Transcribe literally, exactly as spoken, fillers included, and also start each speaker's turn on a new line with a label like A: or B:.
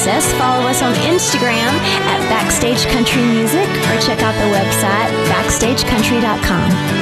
A: access, follow us on Instagram at Backstage Country Music or check out the website backstage country dot com.